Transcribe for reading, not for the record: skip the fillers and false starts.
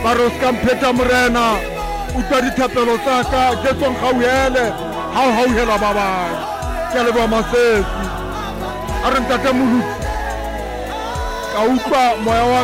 ba re ska mpheta morena o tla dithapelo tsa ka ke tsong gauhele ha o hauhela ba bang ke le ba masesi a re ntate Moluti ka utlwa moya wa